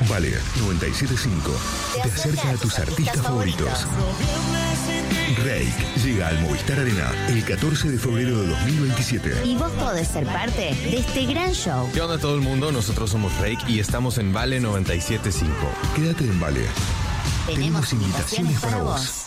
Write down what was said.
Vale 97.5 te acerca a tus artistas favoritos. Reik llega al Movistar Arena el 14 de febrero de 2027. Y vos podés ser parte de este gran show. ¿Qué onda todo el mundo? Nosotros somos Reik y estamos en Vale 97.5. Quédate en Vale. Tenemos invitaciones para vos.